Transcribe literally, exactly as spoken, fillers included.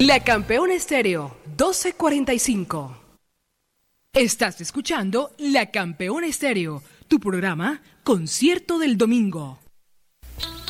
La Campeona Estéreo, doce cuarenta y cinco. Estás escuchando La Campeona Estéreo, tu programa Concierto del Domingo.